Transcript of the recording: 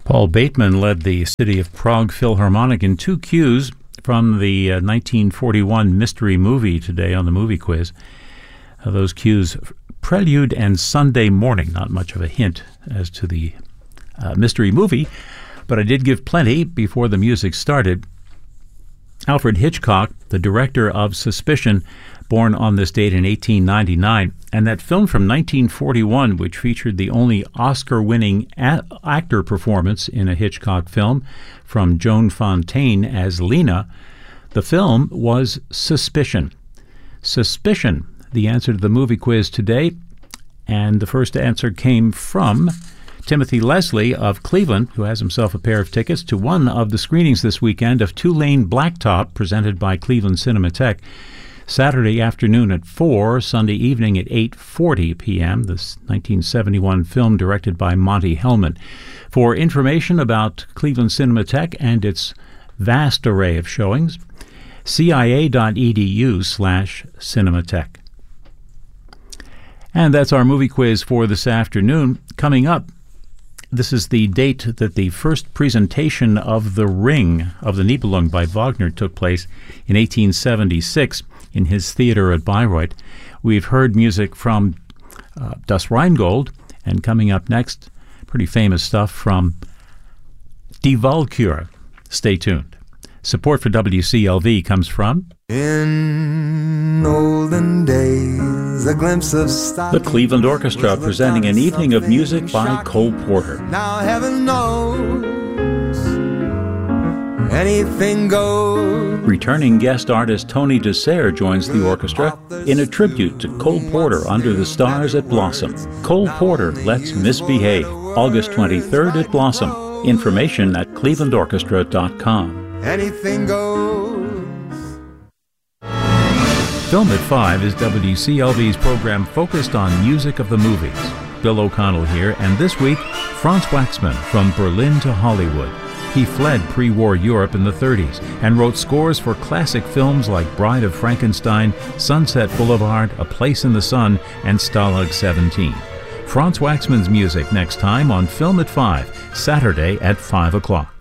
Paul Bateman led the City of Prague Philharmonic in two cues from the 1941 mystery movie today on the movie quiz. Those cues, Prelude and Sunday Morning. Not much of a hint as to the mystery movie, but I did give plenty before the music started. Alfred Hitchcock, the director of Suspicion, born on this date in 1899, and that film from 1941, which featured the only Oscar-winning actor performance in a Hitchcock film from Joan Fontaine as Lena, the film was Suspicion. Suspicion, the answer to the movie quiz today, and the first answer came from Timothy Leslie of Cleveland, who has himself a pair of tickets to one of the screenings this weekend of Two Lane Blacktop, presented by Cleveland Cinematheque. Saturday afternoon at 4, Sunday evening at 8:40 p.m., this 1971 film directed by Monty Hellman. For information about Cleveland Cinematheque and its vast array of showings, cia.edu/Cinematheque. And that's our movie quiz for this afternoon. Coming up, this is the date that the first presentation of The Ring of the Nibelung by Wagner took place in 1876 in his theater at Bayreuth. We've heard music from Das Rheingold, and coming up next, pretty famous stuff from Die Walküre. Stay tuned. Support for WCLV comes from In olden days, a glimpse of the Cleveland Orchestra, presenting an evening of music by Cole Porter. Now heaven knows anything goes. Returning guest artist Tony Dessert joins the orchestra in a tribute to Cole Porter under the stars at Blossom. Cole Porter, Let's Misbehave, August 23rd at Blossom. Information at clevelandorchestra.com. Anything goes. Film at 5 is WCLV's program focused on music of the movies. Bill O'Connell here, and this week, Franz Waxman, From Berlin to Hollywood. He fled pre-war Europe in the 30s and wrote scores for classic films like Bride of Frankenstein, Sunset Boulevard, A Place in the Sun, and Stalag 17. Franz Waxman's music next time on Film at 5, Saturday at 5 o'clock.